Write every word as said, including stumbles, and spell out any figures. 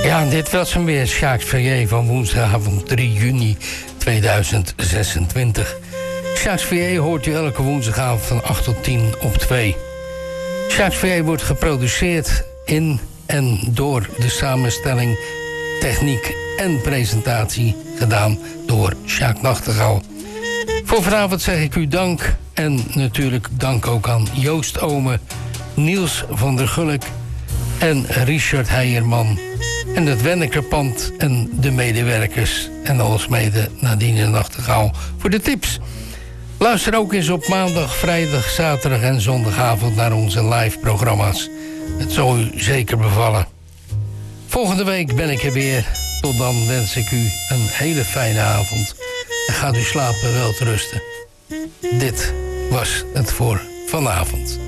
Ja, dit was hem weer, Sjaak Verrier van woensdagavond drie juni tweeduizend zesentwintig. Sjaak Verrier hoort u elke woensdagavond van acht tot tien op twee. Sjaak Verrier wordt geproduceerd in en door de samenstelling, techniek en presentatie gedaan door Sjaak Nachtegaal. Voor vanavond zeg ik u dank en natuurlijk dank ook aan Joost Ome, Niels van der Gulik en Richard Heijerman en het Wennekerpand en de medewerkers en alsmede Nadine Nachtegaal voor de tips. Luister ook eens op maandag, vrijdag, zaterdag en zondagavond naar onze live programma's. Het zal u zeker bevallen. Volgende week ben ik er weer. Tot dan wens ik u een hele fijne avond. En gaat u slapen, wel te rusten. Dit was het voor vanavond.